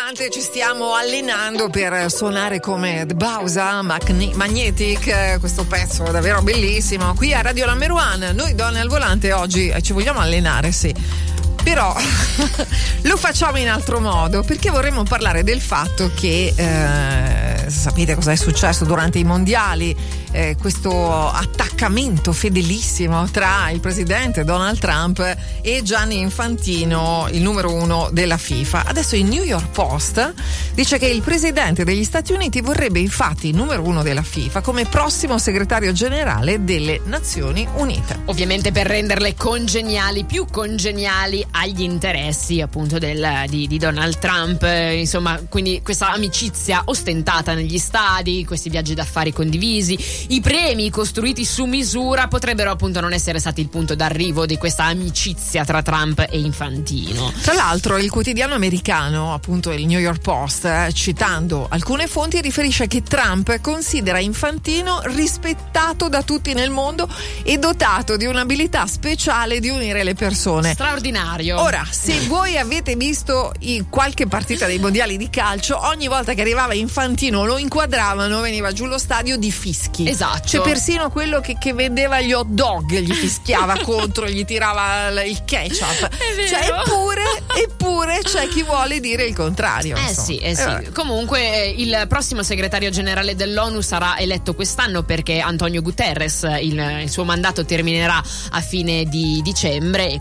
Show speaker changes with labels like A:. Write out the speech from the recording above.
A: Volante ci stiamo allenando per suonare come The Bausa Magnetic, questo pezzo è davvero bellissimo. Qui a Radio Number One, noi donne al volante oggi ci vogliamo allenare, sì. Però lo facciamo in altro modo, perché vorremmo parlare del fatto che sapete cosa è successo durante i mondiali, questo attaccamento fedelissimo tra il presidente Donald Trump e Gianni Infantino, il numero 1 della FIFA. Adesso il New York Post dice che il presidente degli Stati Uniti vorrebbe infatti il numero 1 della FIFA come prossimo segretario generale delle Nazioni Unite.
B: Ovviamente per renderle più congeniali agli interessi appunto di Donald Trump, insomma, quindi questa amicizia ostentata negli stadi, questi viaggi d'affari condivisi, i premi costruiti su misura potrebbero appunto non essere stati il punto d'arrivo di questa amicizia tra Trump e Infantino.
A: Tra l'altro il quotidiano americano, appunto il New York Post, citando alcune fonti, riferisce che Trump considera Infantino rispettato da tutti nel mondo e dotato di un'abilità speciale di unire le persone.
B: Straordinario.
A: Ora, se voi avete visto qualche partita dei mondiali di calcio, ogni volta che arrivava Infantino lo inquadravano, veniva giù lo stadio di fischi.
B: Esatto.
A: C'è persino quello che vendeva gli hot dog gli fischiava contro, gli tirava il ketchup.
B: È vero.
A: Cioè, eppure c'è chi vuole dire il contrario.
B: Sì. Comunque il prossimo segretario generale dell'ONU sarà eletto quest'anno, perché Antonio Guterres il suo mandato terminerà a fine di dicembre e